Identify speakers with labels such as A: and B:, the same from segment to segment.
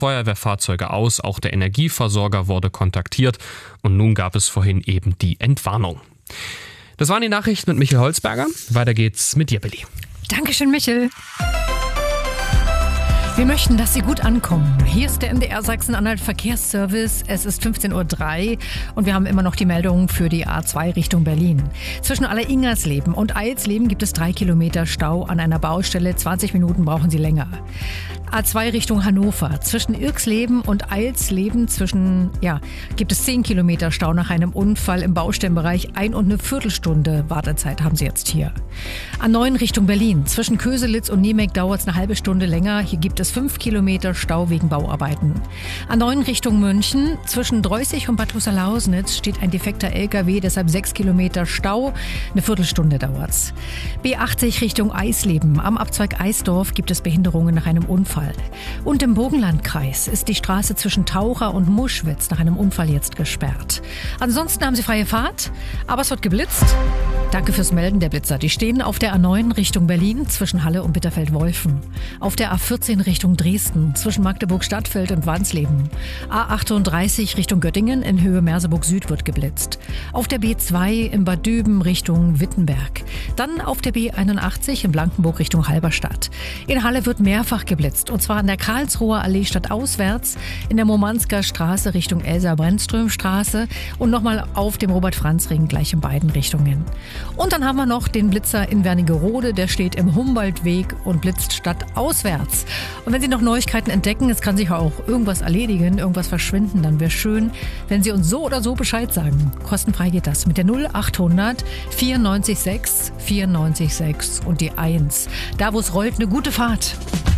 A: Feuerwehrfahrzeuge aus, auch der Energieversorger wurde kontaktiert und nun gab es vorhin eben die Entwarnung. Das waren die Nachrichten mit Michael Holzberger. Weiter geht's mit dir, Billy.
B: Dankeschön, Michel. Wir möchten, dass Sie gut ankommen. Hier ist der MDR Sachsen-Anhalt Verkehrsservice. Es ist 15:03 Uhr und wir haben immer noch die Meldung für die A2 Richtung Berlin. Zwischen Alleringersleben und Eilsleben gibt es 3 Kilometer Stau an einer Baustelle. 20 Minuten brauchen Sie länger. A2 Richtung Hannover. Zwischen Irksleben und Eilsleben gibt es 10 Kilometer Stau nach einem Unfall im Baustellenbereich. 1 und eine Viertelstunde Wartezeit haben Sie jetzt hier. A9 Richtung Berlin. Zwischen Köselitz und Niemek dauert es eine halbe Stunde länger. Hier gibt es 5 Kilometer Stau wegen Bauarbeiten. A9 Richtung München. Zwischen Dreußig und Bad Husserl-Lausnitz steht ein defekter LKW, deshalb 6 Kilometer Stau. Eine Viertelstunde dauert's. B80 Richtung Eisleben. Am Abzweig Eisdorf gibt es Behinderungen nach einem Unfall. Und im Burgenlandkreis ist die Straße zwischen Taucher und Muschwitz nach einem Unfall jetzt gesperrt. Ansonsten haben Sie freie Fahrt, aber es wird geblitzt. Danke fürs Melden der Blitzer. Die stehen auf der A9 Richtung Berlin zwischen Halle und Bitterfeld-Wolfen. Auf der A14 Richtung Dresden zwischen Magdeburg-Stadtfeld und Wansleben. A38 Richtung Göttingen in Höhe Merseburg Süd wird geblitzt. Auf der B2 in Bad Düben Richtung Wittenberg. Dann auf der B81 in Blankenburg Richtung Halberstadt. In Halle wird mehrfach geblitzt. Und zwar an der Karlsruher Allee stadtauswärts, in der Momansker Straße Richtung Elsa-Brennström-Straße und nochmal auf dem Robert-Franz-Ring gleich in beiden Richtungen. Und dann haben wir noch den Blitzer in Wernigerode, der steht im Humboldtweg und blitzt stadtauswärts. Und wenn Sie noch Neuigkeiten entdecken, es kann sich auch irgendwas erledigen, irgendwas verschwinden, dann wäre schön, wenn Sie uns so oder so Bescheid sagen. Kostenfrei geht das mit der 0800 94 6 94 6 und die 1. Da, wo es rollt, eine gute Fahrt.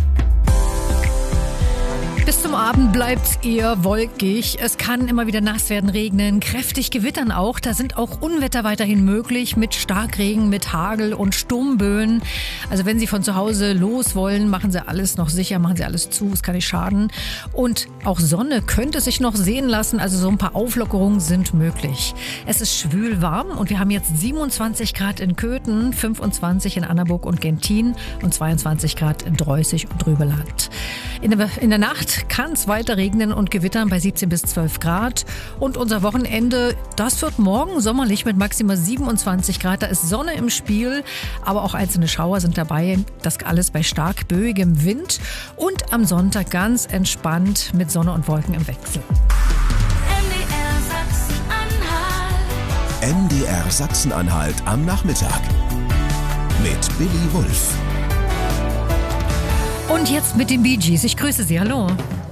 B: Bis zum Abend bleibt's eher wolkig. Es kann immer wieder nass werden, regnen, kräftig gewittern auch. Da sind auch Unwetter weiterhin möglich mit Starkregen, mit Hagel und Sturmböen. Also wenn Sie von zu Hause los wollen, machen Sie alles noch sicher, machen Sie alles zu, es kann nicht schaden. Und auch Sonne könnte sich noch sehen lassen, also so ein paar Auflockerungen sind möglich. Es ist schwül warm und wir haben jetzt 27 Grad in Köthen, 25 in Annaburg und Gentin und 22 Grad in Dreußig und Rübeland. In der Nacht kann es weiter regnen und gewittern bei 17 bis 12 Grad. Und unser Wochenende, das wird morgen sommerlich mit maximal 27 Grad. Da ist Sonne im Spiel, aber auch einzelne Schauer sind dabei. Das alles bei stark böigem Wind. Und am Sonntag ganz entspannt mit Sonne und Wolken im Wechsel.
C: MDR Sachsen-Anhalt am Nachmittag mit Billy Wulff.
B: Und jetzt mit den Bee Gees. Ich grüße Sie. Hallo.